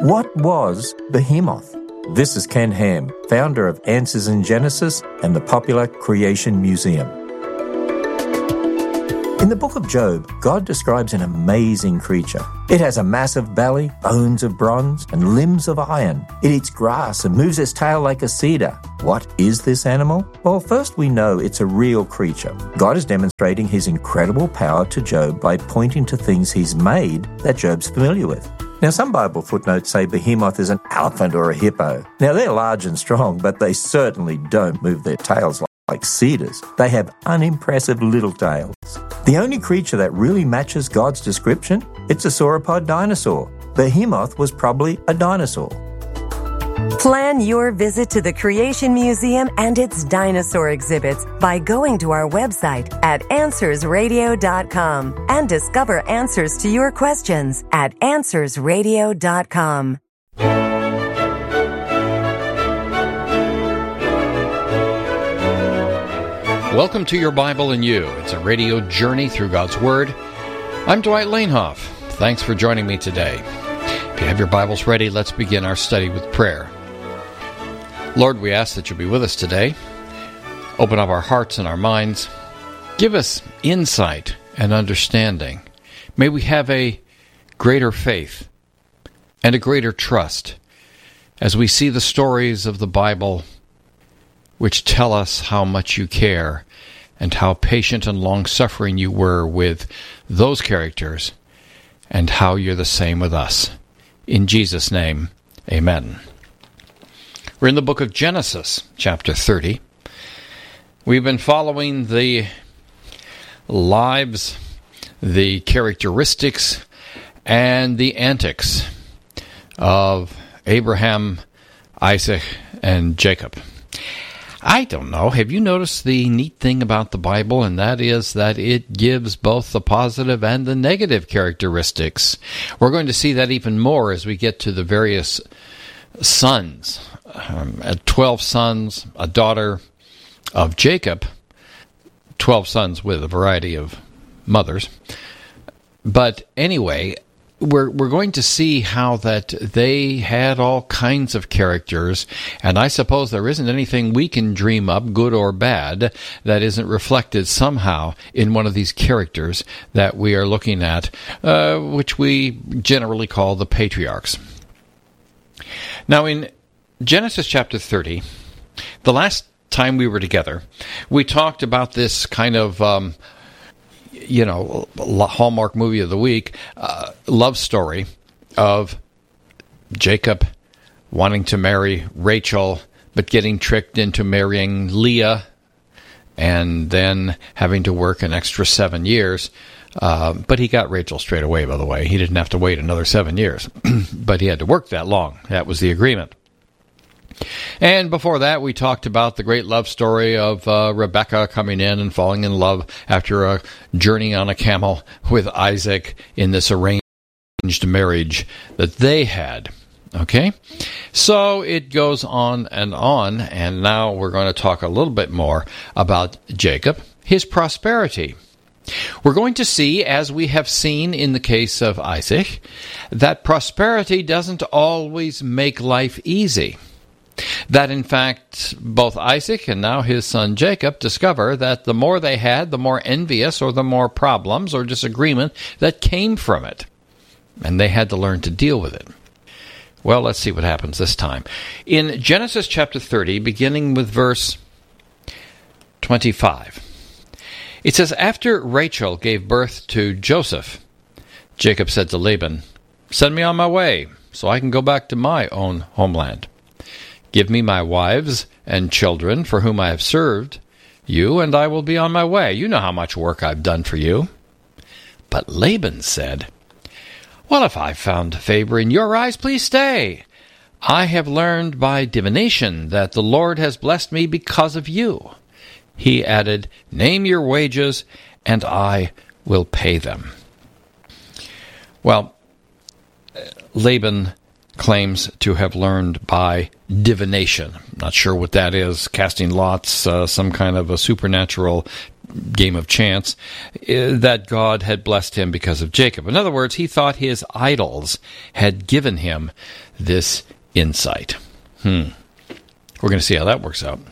What was Behemoth? This is Ken Ham, founder of Answers in Genesis and the popular Creation Museum. In the book of Job, God describes an amazing creature. It has a massive belly, bones of bronze, and limbs of iron. It eats grass and moves its tail like a cedar. What is this animal? Well, first we know it's a real creature. God is demonstrating his incredible power to Job by pointing to things he's made that Job's familiar with. Now, some Bible footnotes say Behemoth is an elephant or a hippo. Now, they're large and strong, but they certainly don't move their tails like cedars. They have unimpressive little tails. The only creature that really matches God's description, it's a sauropod dinosaur. Behemoth was probably a dinosaur. Plan your visit to the Creation Museum and its dinosaur exhibits by going to our website at AnswersRadio.com and discover answers to your questions at AnswersRadio.com. Welcome to Your Bible and You. It's a radio journey through God's Word. I'm Dwight Lanehoff. Thanks for joining me today. If you have your Bibles ready, let's begin our study with prayer. Lord, we ask that you'll be with us today. Open up our hearts and our minds. Give us insight and understanding. May we have a greater faith and a greater trust as we see the stories of the Bible which tell us how much you care and how patient and long-suffering you were with those characters and how you're the same with us. In Jesus' name, amen. We're in the book of Genesis, chapter 30. We've been following the lives, the characteristics, and the antics of Abraham, Isaac, and Jacob. I don't know. Have you noticed the neat thing about the Bible, and that is that it gives both the positive and the negative characteristics? We're going to see that even more as we get to the various sons. 12 sons, a daughter of Jacob, 12 sons with a variety of mothers. But anyway, we're going to see how that they had all kinds of characters, and I suppose there isn't anything we can dream up, good or bad, that isn't reflected somehow in one of these characters that we are looking at, which we generally call the patriarchs. Now, in Genesis chapter 30, the last time we were together, we talked about this kind of Hallmark movie of the week, love story of Jacob wanting to marry Rachel, but getting tricked into marrying Leah, and then having to work an extra 7 years. But he got Rachel straight away, by the way. He didn't have to wait another 7 years, but he had to work that long. That was the agreement. And before that, we talked about the great love story of Rebekah coming in and falling in love after a journey on a camel with Isaac in this arranged marriage that they had. Okay? So it goes on, and now we're going to talk a little bit more about Jacob, his prosperity. We're going to see, as we have seen in the case of Isaac, that prosperity doesn't always make life easy. That, in fact, both Isaac and now his son Jacob discover that the more they had, the more envious or the more problems or disagreement that came from it. And they had to learn to deal with it. Well, let's see what happens this time. In Genesis chapter 30, beginning with verse 25, it says, "After Rachel gave birth to Joseph, Jacob said to Laban, 'Send me on my way, so I can go back to my own homeland. Give me my wives and children for whom I have served you, and I will be on my way. You know how much work I've done for you.' But Laban said, 'Well, if I've found favor in your eyes, please stay. I have learned by divination that the Lord has blessed me because of you.' He added, 'Name your wages, and I will pay them.'" Well, Laban claims to have learned by divination. Not sure what that is. Casting lots, some kind of a supernatural game of chance, that God had blessed him because of Jacob. In other words, he thought his idols had given him this insight. We're going to see how that works out.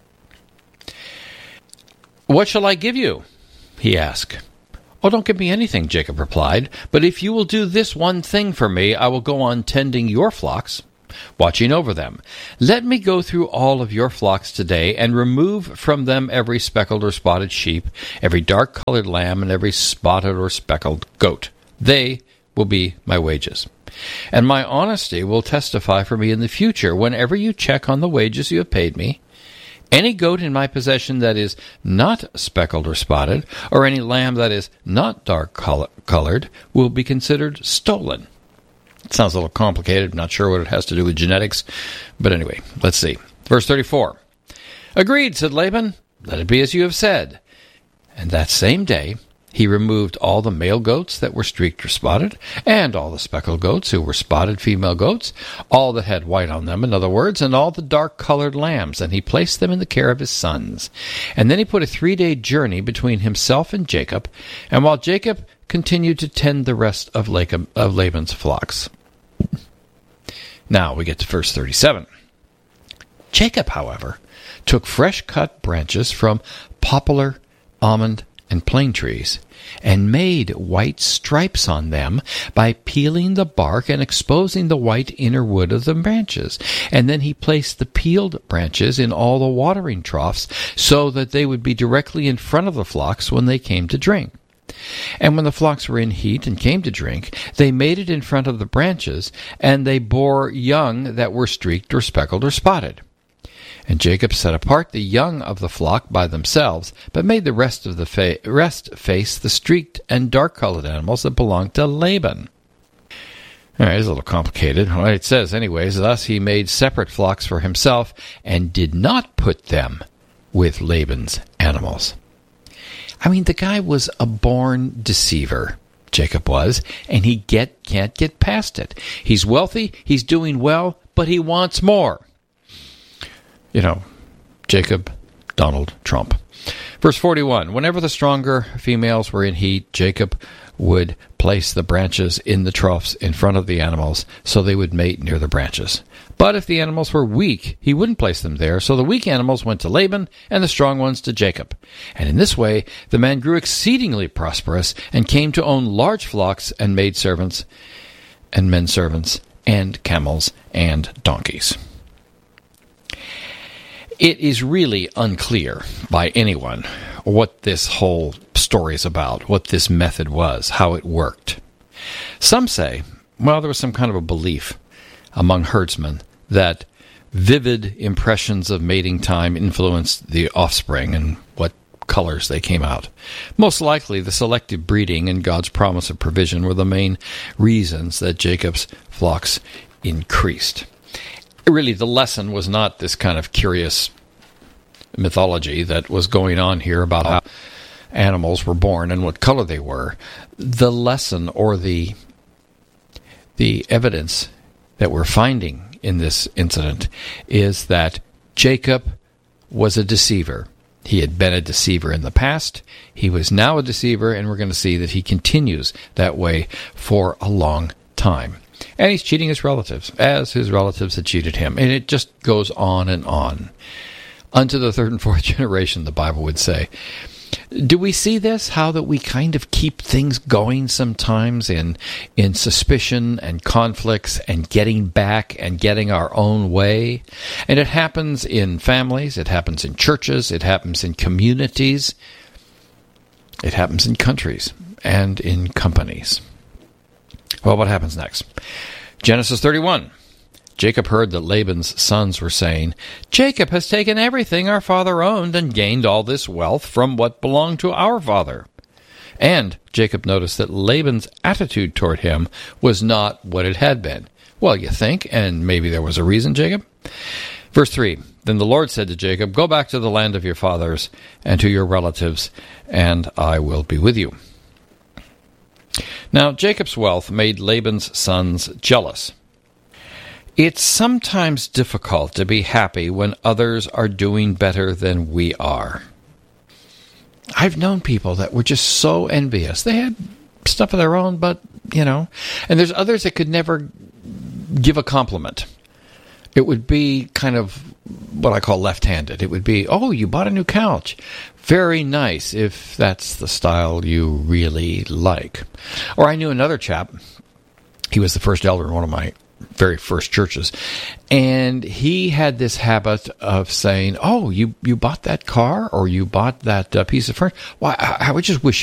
"What shall I give you?" he asked. "Oh, don't give me anything," Jacob replied. "But if you will do this one thing for me, I will go on tending your flocks, watching over them. Let me go through all of your flocks today and remove from them every speckled or spotted sheep, every dark-colored lamb, and every spotted or speckled goat. They will be my wages. And my honesty will testify for me in the future whenever you check on the wages you have paid me. Any goat in my possession that is not speckled or spotted, or any lamb that is not dark-colored, will be considered stolen." It sounds a little complicated. I'm not sure what it has to do with genetics. But anyway, let's see. Verse 34. "Agreed," said Laban. "Let it be as you have said." And that same day he removed all the male goats that were streaked or spotted, and all the speckled goats who were spotted female goats, all that had white on them, in other words, and all the dark-colored lambs, and he placed them in the care of his sons. And then he put a 3-day journey between himself and Jacob, and while Jacob continued to tend the rest of Laban's flocks. Now we get to verse 37. Jacob, however, took fresh-cut branches from poplar, almond, and plane trees, and made white stripes on them by peeling the bark and exposing the white inner wood of the branches. And then he placed the peeled branches in all the watering troughs so that they would be directly in front of the flocks when they came to drink. And when the flocks were in heat and came to drink, they made it in front of the branches, and they bore young that were streaked or speckled or spotted. And Jacob set apart the young of the flock by themselves, but made the rest of the rest face the streaked and dark-colored animals that belonged to Laban. All right, it's a little complicated. Well, it says, anyways, thus he made separate flocks for himself and did not put them with Laban's animals. I mean, the guy was a born deceiver, Jacob was, and he can't get past it. He's wealthy, he's doing well, but he wants more. You know, Jacob Donald Trump. Verse 41, whenever the stronger females were in heat, Jacob would place the branches in the troughs in front of the animals so they would mate near the branches. But if the animals were weak, he wouldn't place them there, so the weak animals went to Laban and the strong ones to Jacob. And in this way, the man grew exceedingly prosperous and came to own large flocks and maidservants and men servants and camels and donkeys. It is really unclear by anyone what this whole story is about, what this method was, how it worked. Some say, well, there was some kind of a belief among herdsmen that vivid impressions of mating time influenced the offspring and what colors they came out. Most likely, the selective breeding and God's promise of provision were the main reasons that Jacob's flocks increased. Really, the lesson was not this kind of curious mythology that was going on here about how animals were born and what color they were. The lesson or the evidence that we're finding in this incident is that Jacob was a deceiver. He had been a deceiver in the past. He was now a deceiver, and we're going to see that he continues that way for a long time. And he's cheating his relatives, as his relatives had cheated him. And it just goes on and on. Unto the third and fourth generation, the Bible would say. Do we see this? How that we kind of keep things going sometimes in suspicion and conflicts and getting back and getting our own way? And it happens in families, it happens in churches, it happens in communities, it happens in countries and in companies. Well, what happens next? Genesis 31. Jacob heard that Laban's sons were saying, Jacob has taken everything our father owned and gained all this wealth from what belonged to our father. And Jacob noticed that Laban's attitude toward him was not what it had been. Well, you think, and maybe there was a reason, Jacob. Verse 3, Then the Lord said to Jacob, Go back to the land of your fathers and to your relatives, and I will be with you. Now, Jacob's wealth made Laban's sons jealous. It's sometimes difficult to be happy when others are doing better than we are. I've known people that were just so envious. They had stuff of their own, but, and there's others that could never give a compliment. It would be kind of what I call left-handed. It would be, oh, you bought a new couch. Very nice, if that's the style you really like. Or I knew another chap. He was the first elder in one of my very first churches. And he had this habit of saying, oh, you bought that car or you bought that piece of furniture? Why, I would just wish